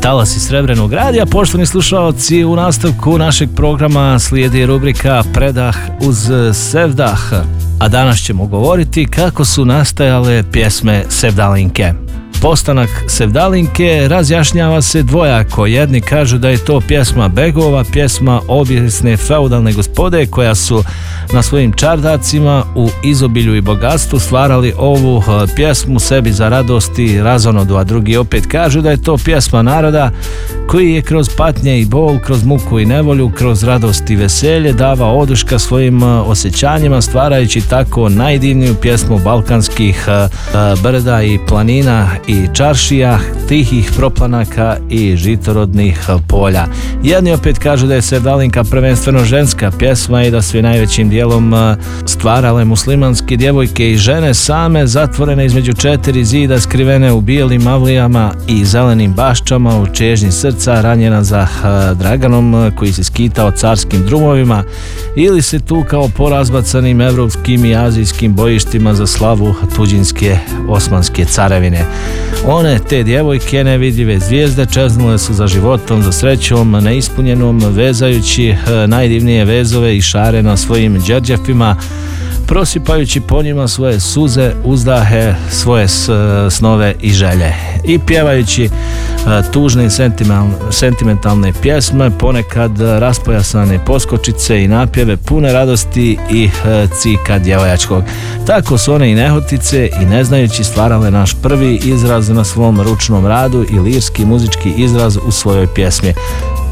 talasi Srebrenog radija. Poštovani slušalci, u nastavku našeg programa slijedi rubrika Predah uz Sevdah, a danas ćemo govoriti kako su nastajale pjesme Sevdalinke. Postanak Sevdalinke razjašnjava se dvojako. Jedni kažu da je to pjesma begova, pjesma obijesne feudalne gospode koja su na svojim čardacima u izobilju i bogatstvu stvarali ovu pjesmu sebi za radost i razonodu, a drugi opet kažu da je to pjesma naroda koji je kroz patnje i bol, kroz muku i nevolju, kroz radost i veselje davao oduška svojim osjećanjima, stvarajući tako najdivniju pjesmu balkanskih brda i planina i čaršija, tihih proplanaka i žitorodnih polja. Jedni opet kažu da je Sevdalinka prvenstveno ženska pjesma i da su najvećim dijelom stvarale muslimanske djevojke i žene same, zatvorene između četiri zida, skrivene u bijelim mavlijama i zelenim baščama, u čežnji srca, ranjena za Draganom koji se skitao carskim drumovima ili se tukao po razbacanim evropskim i azijskim bojištima za slavu tuđinske osmanske carevine. One, te djevojke, nevidljive zvijezde, čeznule su za životom, za srećom neispunjenom, vezajući najdivnije vezove i šare na svojim đerđefima, prosipajući po njima svoje suze, uzdahe, svoje snove i želje i pjevajući tužne i sentimentalne pjesme, ponekad raspojasane poskočice i napjeve pune radosti i cika djevojačkog. Tako su one i nehotice i ne znajući stvarale naš prvi izraz na svom ručnom radu i lirski muzički izraz u svojoj pjesmi.